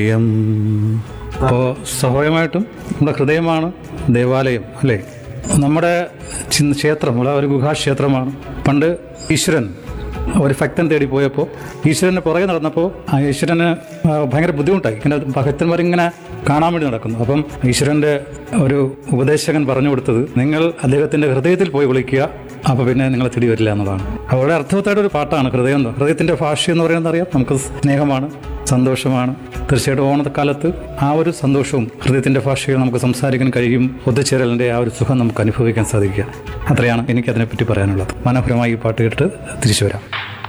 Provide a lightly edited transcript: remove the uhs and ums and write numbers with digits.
അപ്പോൾ സ്വാഭാവികമായിട്ടും നമ്മുടെ ഹൃദയമാണ് ദേവാലയം അല്ലേ. നമ്മുടെ ക്ഷേത്രം ഒരു ഗുഹാക്ഷേത്രമാണ്. പണ്ട് ഈശ്വരൻ ഒരു ഭക്തൻ തേടി പോയപ്പോൾ ഈശ്വരന് പുറകെ നടന്നപ്പോൾ ആ ഈശ്വരന് ഭയങ്കര ബുദ്ധിമുട്ടായി. ഇങ്ങനെ ഭക്തന്മാരിങ്ങനെ കാണാൻ വേണ്ടി നടക്കുന്നു. അപ്പം ഈശ്വരൻ്റെ ഒരു ഉപദേശകൻ പറഞ്ഞു കൊടുത്തത്, നിങ്ങൾ അദ്ദേഹത്തിൻ്റെ ഹൃദയത്തിൽ പോയി വിളിക്കുക, അപ്പോൾ പിന്നെ നിങ്ങളെ തിടി വരില്ല എന്നതാണ്. വളരെ അർത്ഥവത്തായിട്ടൊരു പാട്ടാണ് ഹൃദയം. ഹൃദയത്തിൻ്റെ ഭാഷ എന്ന് പറയുന്നത് അറിയാം, നമുക്ക് സ്നേഹമാണ്, സന്തോഷമാണ്. തീർച്ചയായിട്ടും ഓണക്കാലത്ത് ആ ഒരു സന്തോഷവും ഹൃദയത്തിൻ്റെ ഭാഷയിൽ നമുക്ക് സംസാരിക്കാൻ കഴിയും. ഒത്തുചേരലിൻ്റെ ആ ഒരു സുഖം നമുക്ക് അനുഭവിക്കാൻ സാധിക്കുക. അത്രയാണ് എനിക്കതിനെപ്പറ്റി പറയാനുള്ളത്. മനോഹരമായി ഈ പാട്ട് കേട്ട് തിരിച്ചു വരാം.